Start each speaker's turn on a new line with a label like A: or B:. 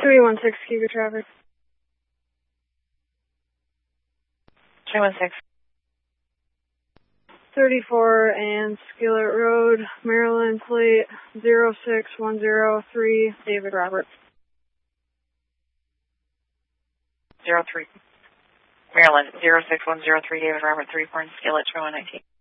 A: 316 Cougar traffic.
B: 316.
A: 34 and Skillet Road, Maryland, plate 06103, David Roberts.
B: 03. Maryland, 06103, David Roberts, 3 Skillet, 2119.